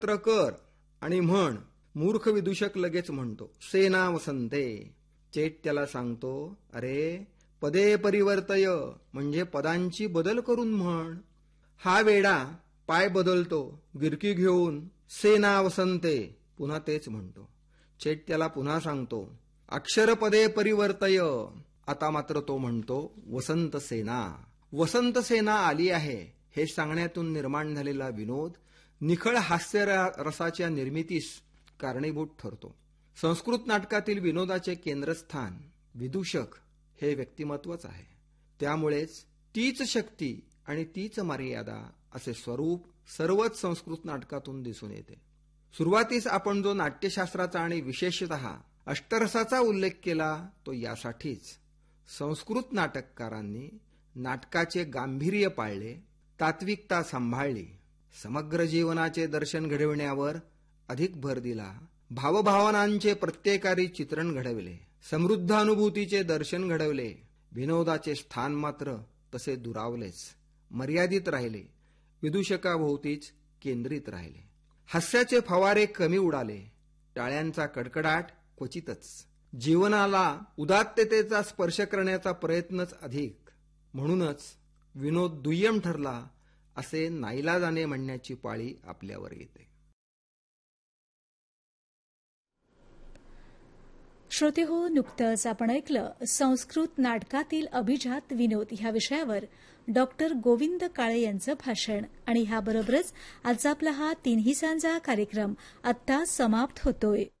त्र कर आणि म्हण. मूर्ख विदूषक लगेच म्हणतो सेना वसंते. चेट त्याला सांगतो, अरे पदे परिवर्तय म्हणजे पदांची बदल करून म्हण. हा वेडा पाय बदलतो गिरकी घेऊन सेना वसंते पुन्हा तेच म्हणतो. चेट त्याला पुन्हा सांगतो अक्षरपदे परिवर्तय. आता मात्र तो म्हणतो वसंत सेना. वसंत सेना आली आहे हे सांगण्यातून निर्माण झालेला विनोद निखळ हास्य रसाच्या निर्मितीस कारणीभूत ठरतो. संस्कृत नाटकातील विनोदाचे केंद्रस्थान विदूषक हे व्यक्तिमत्वच आहे. त्यामुळेच तीच शक्ती आणि तीच मर्यादा असे स्वरूप सर्वच संस्कृत नाटकातून दिसून येते. सुरुवातीस आपण जो नाट्यशास्त्राचा आणि विशेषतः अष्टरसाचा उल्लेख केला तो यासाठीच. संस्कृत नाटककारांनी नाटकाचे गांभीर्य पाळले, तात्विकता सांभाळली, समग्र जीवनाचे दर्शन घडविण्यावर अधिक भर दिला, भावभावनांचे प्रत्येकारी चित्रण घडविले, समृद्ध अनुभूतीचे दर्शन घडवले. विनोदाचे स्थान मात्र तसे दुरावलेच, मर्यादित राहिले, विदूषकाभोवतीच केंद्रित राहिले. हास्याचे फवारे कमी उडाले, टाळ्यांचा कडकडाट क्वचितच. जीवनाला उदात्ततेचा स्पर्श करण्याचा प्रयत्नच अधिक. म्हणूनच विनोद दुय्यम ठरला असे नाईलाजाने म्हणण्याची पाळी आपल्यावर येते. श्रोते हो, नुकतंच आपण ऐकलं संस्कृत नाटकातील अभिजात विनोद ह्या विषयावर डॉक्टर गोविंद काळे यांचं भाषण. आणि ह्याबरोबरच आजचा आपला हा 3 सांजा कार्यक्रम आत्ता समाप्त होतोय.